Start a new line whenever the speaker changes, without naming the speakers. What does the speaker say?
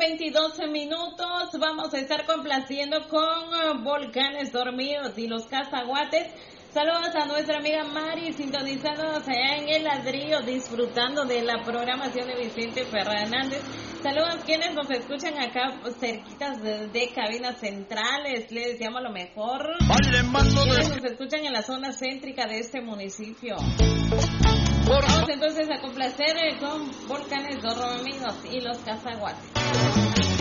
22 minutos. Vamos a estar complaciendo con Volcanes Dormidos y los Cazaguates. Saludos a nuestra amiga Mari, sintonizándonos allá en El Ladrillo, disfrutando de la programación de Vicente Fernández. Saludos a quienes nos escuchan acá cerquitas de cabinas centrales, les deseamos lo mejor. Quienes nos escuchan en la zona céntrica de este municipio. Vamos entonces a complacer con Volcanes Dormidos y los Cazaguates.